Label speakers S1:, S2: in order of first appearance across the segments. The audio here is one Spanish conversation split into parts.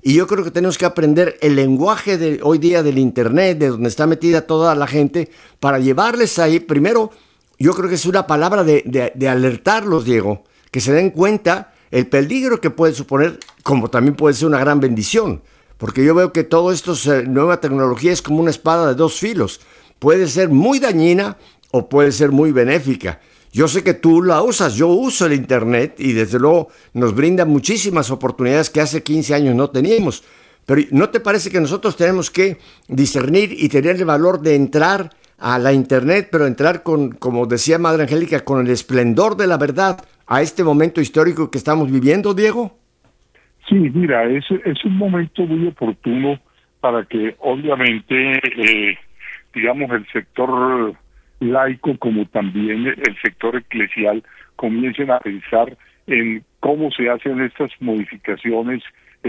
S1: Y yo creo que tenemos que aprender el lenguaje de hoy día del Internet, de donde está metida toda la gente, para llevarles ahí. Primero, yo creo que es una palabra de alertarlos, Diego, que se den cuenta el peligro que puede suponer, como también puede ser una gran bendición. Porque yo veo que todo esto, nueva tecnología, es como una espada de dos filos. Puede ser muy dañina o puede ser muy benéfica. Yo sé que tú la usas, yo uso el Internet y desde luego nos brinda muchísimas oportunidades que hace 15 años no teníamos. Pero ¿no te parece que nosotros tenemos que discernir y tener el valor de entrar a la Internet, pero entrar con, como decía Madre Angélica, con el esplendor de la verdad a este momento histórico que estamos viviendo, Diego?
S2: Sí, mira, es un momento muy oportuno para que obviamente, digamos, el sector laico como también el sector eclesial comiencen a pensar en cómo se hacen estas modificaciones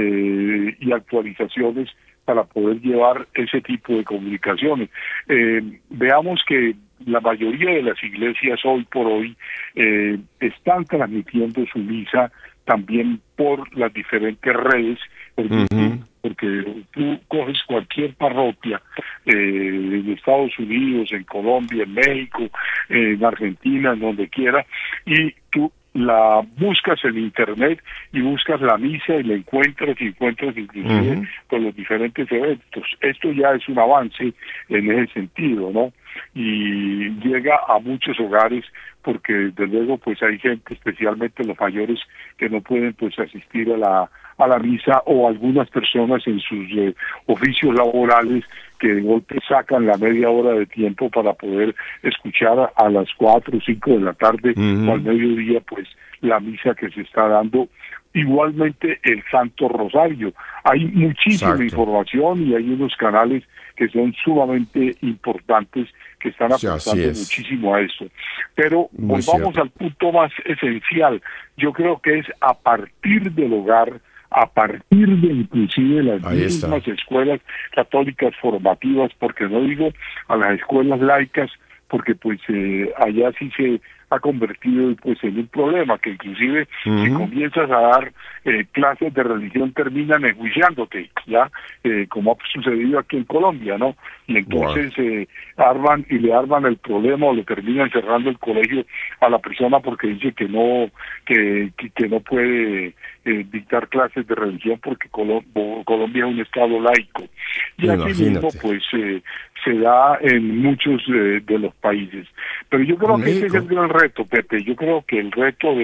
S2: y actualizaciones para poder llevar ese tipo de comunicaciones. Veamos que la mayoría de las iglesias hoy por hoy están transmitiendo su misa también por las diferentes redes, porque tú coges cualquier parroquia en Estados Unidos, en Colombia, en México, en Argentina, en donde quiera, y tú la buscas en internet y buscas la misa y la encuentras inclusive con los diferentes eventos. Esto ya es un avance en ese sentido, ¿no? Y llega a muchos hogares porque desde luego pues hay gente, especialmente los mayores, que no pueden pues asistir a la misa, o algunas personas en sus oficios laborales que de golpe sacan la media hora de tiempo para poder escuchar a las 4 o 5 de la tarde o al mediodía pues la misa que se está dando. Igualmente el Santo Rosario. Hay muchísima información y hay unos canales que son sumamente importantes que están aportando muchísimo a eso. Pero volvamos al punto más esencial. Yo creo que es a partir del hogar, a partir de inclusive las mismas escuelas católicas formativas, porque no digo a las escuelas laicas, porque pues allá sí se ha convertido pues en un problema, que inclusive si comienzas a dar clases de religión terminan enjuiciándote, ya como ha sucedido aquí en Colombia, ¿no? Y entonces arman y le arman el problema o le terminan cerrando el colegio a la persona porque dice que no puede dictar clases de religión porque Colombia es un estado laico. Y así mismo pues se da en muchos de los países. Pero yo creo que ese es el gran reto, Pepe. Yo creo que el reto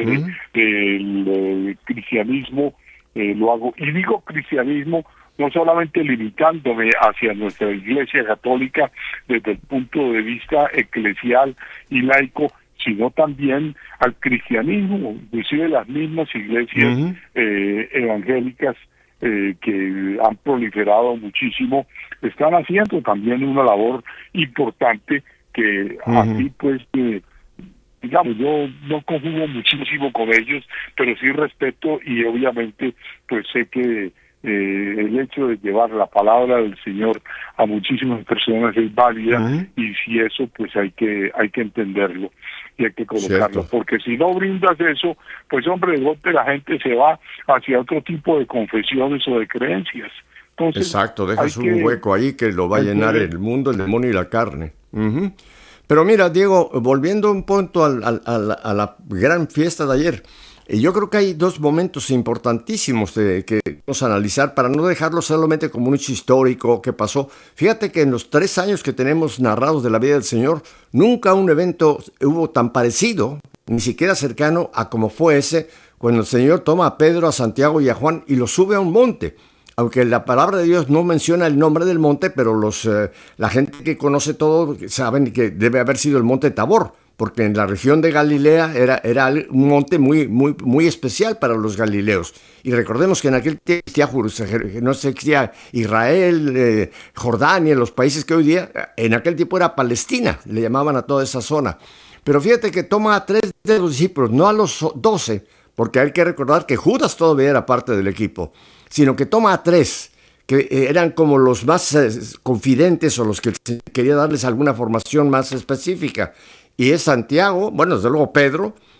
S2: del cristianismo lo hago, y digo cristianismo no solamente limitándome hacia nuestra Iglesia Católica desde el punto de vista eclesial y laico, sino también al cristianismo, inclusive las mismas iglesias evangélicas que han proliferado muchísimo, están haciendo también una labor importante que así pues digamos, yo no conjugo muchísimo con ellos, pero sí respeto y obviamente pues sé que el hecho de llevar la palabra del Señor a muchísimas personas es válida, y si eso pues hay que entenderlo y hay que colocarlo, porque si no brindas eso, pues hombre, de golpe la gente se va hacia otro tipo de confesiones o de creencias. Entonces,
S1: dejas un hueco ahí que lo va a llenar el mundo, el demonio y la carne. Pero mira, Diego, volviendo un punto a la gran fiesta de ayer, yo creo que hay dos momentos importantísimos que vamos a analizar para no dejarlo solamente como un hecho histórico que pasó. Fíjate que en los 3 años que tenemos narrados de la vida del Señor, nunca un evento hubo tan parecido, ni siquiera cercano a como fue ese, cuando el Señor toma a Pedro, a Santiago y a Juan y los sube a un monte. Aunque la palabra de Dios no menciona el nombre del monte, pero la gente que conoce todo saben que debe haber sido el monte Tabor, porque en la región de Galilea era un monte muy especial para los galileos. Y recordemos que en aquel tiempo no existía Israel, Jordania, los países que hoy día, en aquel tiempo era Palestina, le llamaban a toda esa zona. Pero fíjate que toma a 3 de los discípulos, no a los 12, porque hay que recordar que Judas todavía era parte del equipo, sino que toma a 3, que eran como los más confidentes o los que quería darles alguna formación más específica. Y es Santiago, bueno, desde luego Pedro,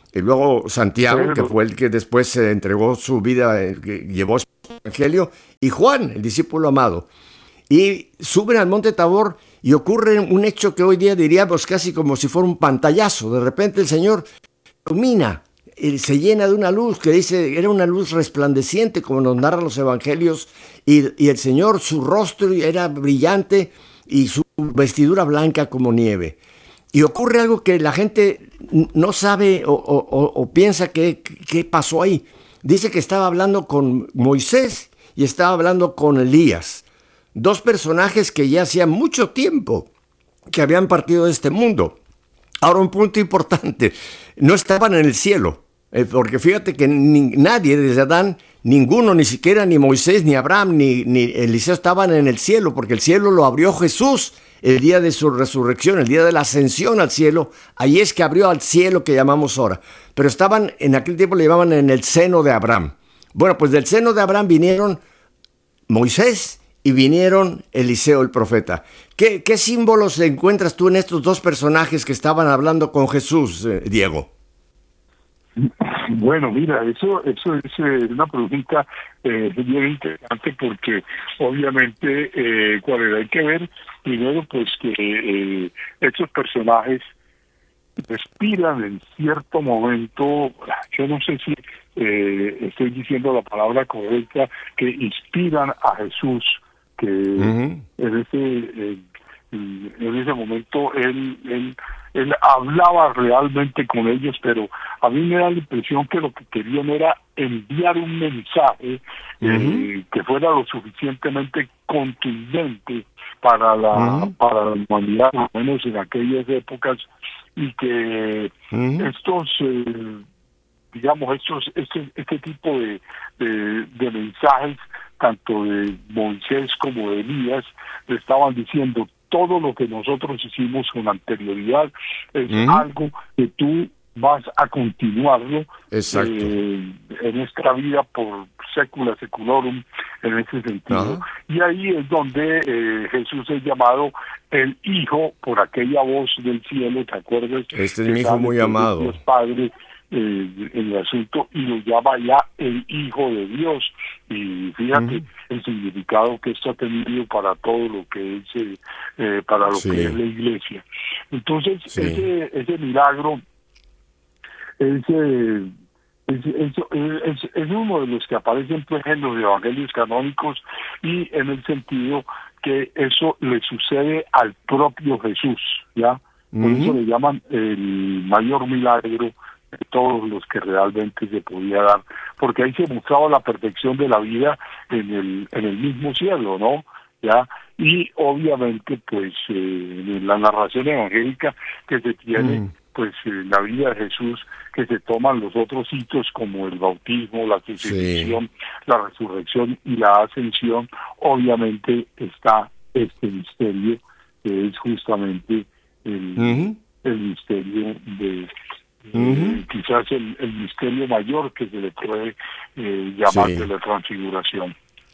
S1: y luego Santiago, que
S2: Pedro.
S1: fue el que después se entregó su vida, que llevó su evangelio, y Juan, el discípulo amado. Y suben al monte Tabor y ocurre un hecho que hoy día diríamos casi como si fuera un pantallazo. De repente el Señor ilumina, se llena de una luz que dice, era una luz resplandeciente, como nos narran los evangelios, y el Señor, su rostro era brillante y su vestidura blanca como nieve. Y ocurre algo que la gente no sabe o piensa que pasó ahí. Dice que estaba hablando con Moisés y estaba hablando con Elías, dos personajes que ya hacía mucho tiempo que habían partido de este mundo. Ahora, un punto importante, no estaban en el cielo, porque fíjate que nadie desde Adán, ninguno, ni siquiera ni Moisés, ni Abraham, ni Eliseo estaban en el cielo, porque el cielo lo abrió Jesús el día de su resurrección, el día de la ascensión al cielo. Ahí es que abrió al cielo que llamamos ahora. Pero estaban, en aquel tiempo le llamaban en el seno de Abraham. Bueno, pues del seno de Abraham vinieron Moisés y vinieron Eliseo el profeta. ¿Qué símbolos encuentras tú en estos dos personajes que estaban hablando con Jesús, Diego?
S2: Bueno, mira, eso es una pregunta bien interesante porque obviamente hay que ver primero pues que estos personajes respiran en cierto momento, yo no sé si estoy diciendo la palabra correcta, que inspiran a Jesús, que en ese momento él hablaba realmente con ellos, pero a mí me da la impresión que lo que querían era enviar un mensaje que fuera lo suficientemente contundente para la humanidad, al menos en aquellas épocas, y que este tipo de mensajes, tanto de Moisés como de Elías, le estaban diciendo: todo lo que nosotros hicimos con anterioridad es algo que tú vas a continuarlo en nuestra vida por secula seculorum, en ese sentido. Y ahí es donde Jesús es llamado el Hijo por aquella voz del cielo, ¿te acuerdas?
S1: Este es mi Hijo muy amado.
S2: Los padres en el asunto, y lo llama ya el Hijo de Dios. Y fíjate el significado que esto ha tenido para todo lo que es para lo que es la iglesia. Entonces ese milagro es uno de los que aparecen pues en los evangelios canónicos, y en el sentido que eso le sucede al propio Jesús, ¿ya? Por eso le llaman el mayor milagro de todos los que realmente se podía dar, porque ahí se mostraba la perfección de la vida en el mismo cielo, ¿no? Ya, y obviamente pues en la narración evangélica que se tiene, pues la vida de Jesús, que se toman los otros hitos como el bautismo, la crucifixión, la resurrección y la ascensión, obviamente está este misterio que es justamente el misterio de quizás el misterio mayor que se le puede llamar de la transfiguración.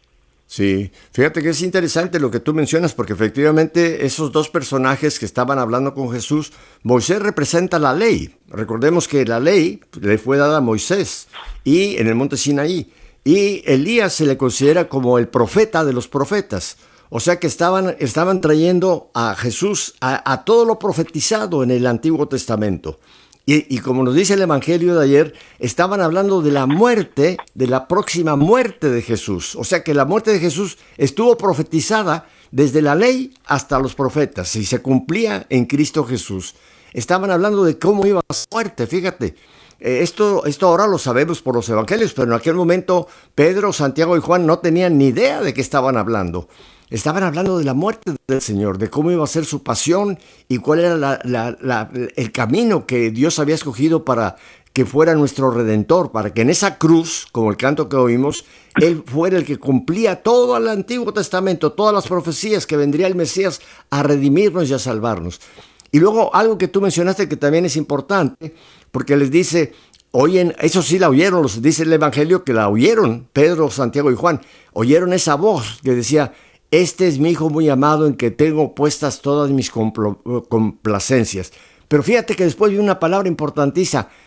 S1: Sí, fíjate que es interesante lo que tú mencionas, porque efectivamente esos dos personajes que estaban hablando con Jesús, Moisés representa la ley. Recordemos que la ley le fue dada a Moisés y en el monte Sinaí, y Elías se le considera como el profeta de los profetas. O sea que estaban trayendo a Jesús a todo lo profetizado en el Antiguo Testamento. Y como nos dice el Evangelio de ayer, estaban hablando de la muerte, de la próxima muerte de Jesús. O sea que la muerte de Jesús estuvo profetizada desde la ley hasta los profetas y se cumplía en Cristo Jesús. Estaban hablando de cómo iba a ser muerte, fíjate. Esto ahora lo sabemos por los Evangelios, pero en aquel momento Pedro, Santiago y Juan no tenían ni idea de qué estaban hablando. Estaban hablando de la muerte del Señor, de cómo iba a ser su pasión y cuál era el camino que Dios había escogido para que fuera nuestro Redentor, para que en esa cruz, como el canto que oímos, Él fuera el que cumplía todo el Antiguo Testamento, todas las profecías, que vendría el Mesías a redimirnos y a salvarnos. Y luego algo que tú mencionaste que también es importante, porque les dice, oyen, eso sí la oyeron, dice el Evangelio que la oyeron, Pedro, Santiago y Juan, oyeron esa voz que decía: este es mi Hijo muy amado en que tengo puestas todas mis complacencias. Pero fíjate que después viene una palabra importantísima: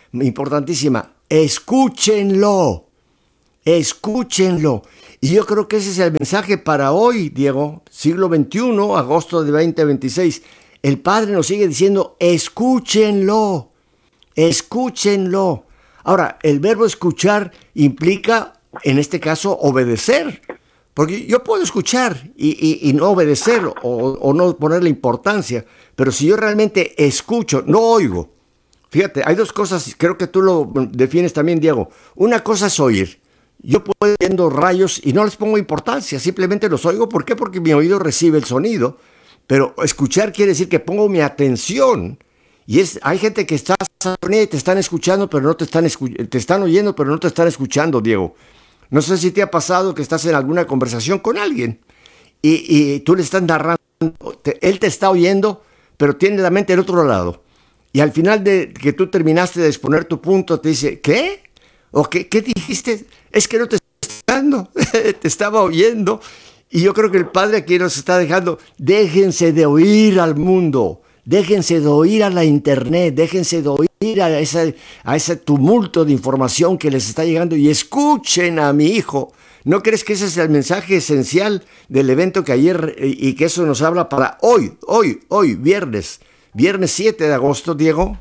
S1: importantísima, escúchenlo. Escúchenlo. Y yo creo que ese es el mensaje para hoy, Diego, siglo XXI, agosto de 2026. El Padre nos sigue diciendo, escúchenlo, escúchenlo. Ahora, el verbo escuchar implica, en este caso, obedecer. Porque yo puedo escuchar y no obedecer o no ponerle importancia, pero si yo realmente escucho, no oigo. Fíjate, hay dos cosas, creo que tú lo defines también, Diego. Una cosa es oír. Yo puedo ir viendo rayos y no les pongo importancia, simplemente los oigo. ¿Por qué? Porque mi oído recibe el sonido. Pero escuchar quiere decir que pongo mi atención. Y hay gente que está y te están escuchando, pero no te están oyendo, pero no te están escuchando, Diego. No sé si te ha pasado que estás en alguna conversación con alguien y tú le estás narrando, él te está oyendo, pero tiene la mente del otro lado. Y al final de que tú terminaste de exponer tu punto, te dice, ¿qué? ¿O qué dijiste? Es que no te estoy escuchando, te estaba oyendo. Y yo creo que el Padre aquí nos está dejando, déjense de oír al mundo, déjense de oír a la internet, déjense de oír a ese tumulto de información que les está llegando y escuchen a mi hijo. ¿No crees que ese es el mensaje esencial del evento que ayer y que eso nos habla para hoy, viernes 7 de agosto, Diego?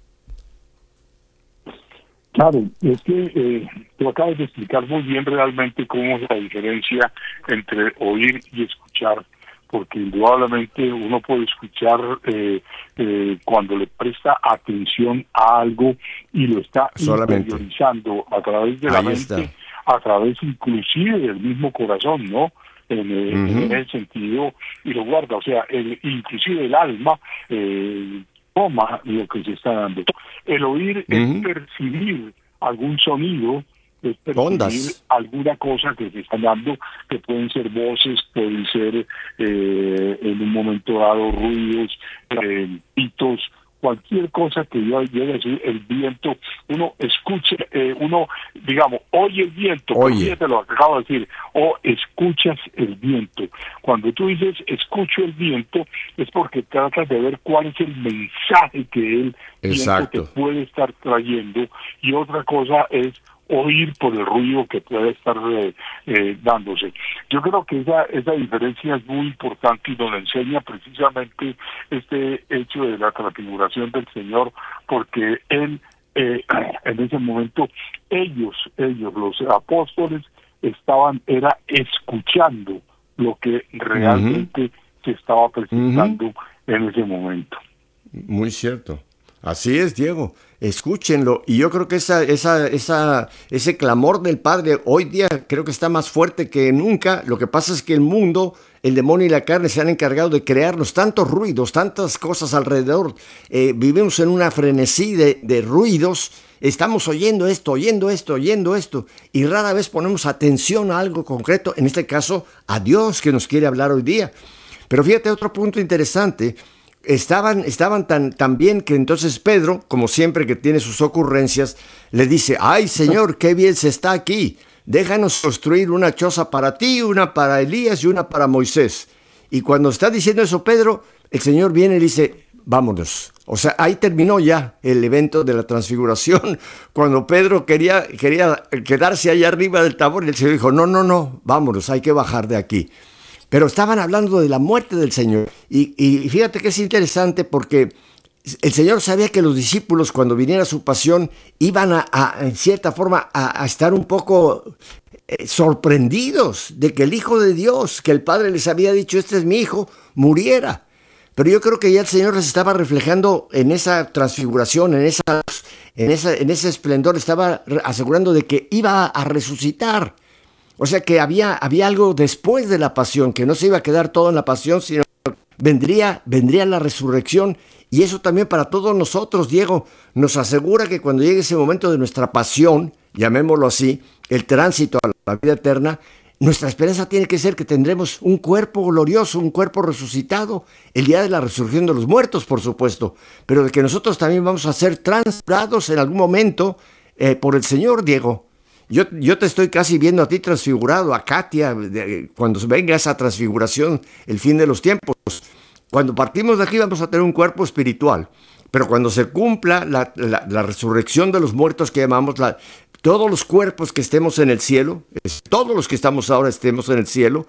S2: Claro, es que tú acabas de explicar muy bien realmente cómo es la diferencia entre oír y escuchar, porque indudablemente uno puede escuchar cuando le presta atención a algo y lo está interiorizando a través de la mente, a través inclusive del mismo corazón, ¿no? En ese sentido, y lo guarda, o sea, inclusive el alma toma lo que se está dando. El oír es percibir algún sonido, es percibir
S1: ondas,
S2: alguna cosa que se están dando, que pueden ser voces, pueden ser en un momento dado ruidos, pitos, cualquier cosa que yo llegue a decir, el viento, uno escucha, uno, digamos, oye el viento, fíjate lo que acabo de decir, o escuchas el viento. Cuando tú dices escucho el viento, es porque tratas de ver cuál es el mensaje que el viento te puede estar trayendo, y otra cosa es oír por el ruido que puede estar dándose. Yo creo que esa diferencia es muy importante y nos enseña precisamente este hecho de la transfiguración del Señor, porque Él, en ese momento, ellos, los apóstoles, era escuchando lo que realmente se estaba presentando en ese momento.
S1: Muy cierto. Así es, Diego. Escúchenlo. Y yo creo que ese clamor del Padre hoy día creo que está más fuerte que nunca. Lo que pasa es que el mundo, el demonio y la carne se han encargado de crearnos tantos ruidos, tantas cosas alrededor. Vivimos en una frenesí de ruidos. Estamos oyendo esto, y rara vez ponemos atención a algo concreto, en este caso a Dios que nos quiere hablar hoy día. Pero fíjate otro punto interesante. Estaban tan bien que entonces Pedro, como siempre que tiene sus ocurrencias, le dice, ¡ay, Señor, qué bien se está aquí! Déjanos construir una choza para ti, una para Elías y una para Moisés. Y cuando está diciendo eso Pedro, el Señor viene y dice, vámonos. O sea, ahí terminó ya el evento de la transfiguración. Cuando Pedro quería quedarse allá arriba del Tabor, y el Señor dijo, no, vámonos, hay que bajar de aquí. Pero estaban hablando de la muerte del Señor. Y fíjate que es interesante porque el Señor sabía que los discípulos, cuando viniera su pasión, iban en cierta forma, a estar un poco sorprendidos de que el Hijo de Dios, que el Padre les había dicho, este es mi Hijo, muriera. Pero yo creo que ya el Señor les estaba reflejando en esa transfiguración, en ese esplendor, estaba asegurando de que iba a resucitar. O sea que había algo después de la pasión, que no se iba a quedar todo en la pasión, sino que vendría la resurrección. Y eso también para todos nosotros, Diego, nos asegura que cuando llegue ese momento de nuestra pasión, llamémoslo así, el tránsito a la vida eterna, nuestra esperanza tiene que ser que tendremos un cuerpo glorioso, un cuerpo resucitado, el día de la resurrección de los muertos, por supuesto, pero de que nosotros también vamos a ser transfigurados en algún momento por el Señor, Diego. Yo te estoy casi viendo a ti transfigurado, a Katia, cuando venga esa transfiguración, el fin de los tiempos. Cuando partimos de aquí vamos a tener un cuerpo espiritual, Pero cuando se cumpla la resurrección de los muertos que llamamos, todos los cuerpos que estemos en el cielo, todos los que estamos ahora estemos en el cielo,